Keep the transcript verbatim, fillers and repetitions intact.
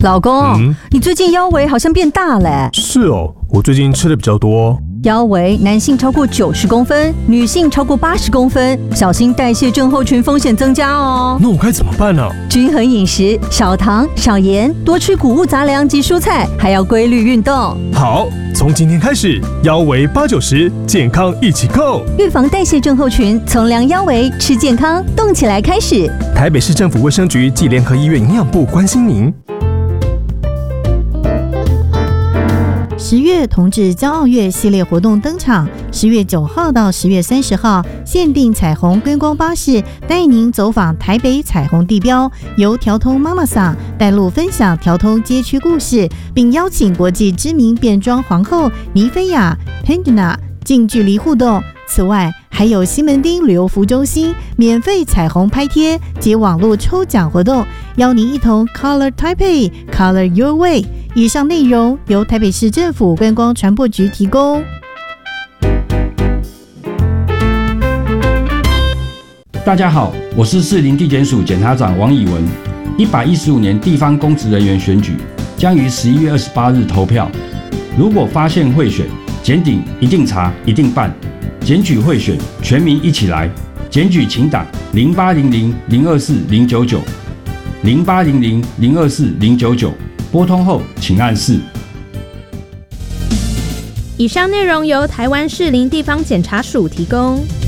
老公， 嗯， 你最近腰围好像变大了。 是哦，我最近吃的比较多。 腰围男性超过九十公分，女性超过八十公分，小心代谢症候群风险增加哦。 那我该怎么办呢？ 均衡饮食，少糖少盐，多吃谷物杂粮及蔬菜，还要规律运动。 好，从今天开始，腰围八九十，健康一起够。 预防代谢症候群，从量腰围、吃健康、动起来开始。 台北市政府卫生局暨联合医院营养部关心您。 十月同志骄傲月系列活动登场，十月九号到十月三十号，限定彩虹观光巴士带您走访台北彩虹地标，由调通妈妈桑带路分享调通街区故事，并邀请国际知名变装皇后尼菲亚 Pandana 近距离互动。此外，还有西门町旅游服中心免费彩虹拍贴及网络抽奖活动，邀您一同 Color Taipei Color Your Way。以上内容由台北市政府观光传播局提供。 大家好，我是士林地检署检察长王以文。一百一十五年地方公职人员选举将于十一月二十八日投票。如果发现贿选，检警一定查，一定办。检举贿选，全民一起来。检举请打零八零零零二四零九九零八零零零二四零九九。拨通后请按四。 以上内容由台湾士林地方检察署提供。